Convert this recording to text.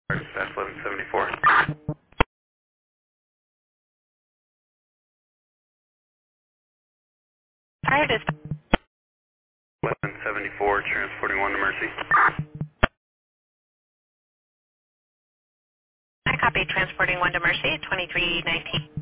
Dispatch 1174. Fire dispatch. 1174, transporting 1 to Mercy. I copy transporting 1 to Mercy, 2319.